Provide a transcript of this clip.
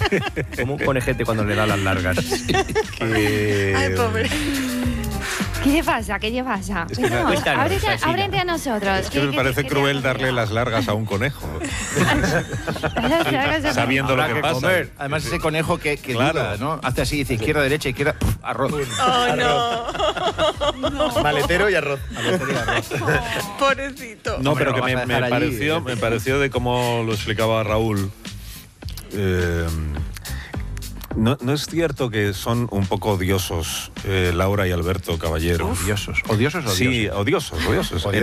Como un conejete cuando le da las largas. Ay, pobre. ¿Qué te pasa? ¿Qué te pasa? Es que No, cuéntanos, ábrete Asina. a nosotros. Es que me parece cruel darle las largas a un conejo, sabiendo lo Habrá que que pasa. comer. Además, ese conejo que Claro. dura, ¿no? Hace así, dice izquierda, derecha, izquierda, arroz. Oh, no. Maletero y arroz. Pobrecito. No, Hombre, pero lo que vas a me dejar allí. pareció de cómo lo explicaba Raúl. No es cierto que son un poco odiosos Laura y Alberto Caballero. Odiosos. ¿Odiosos o odiosos? Sí, odiosos.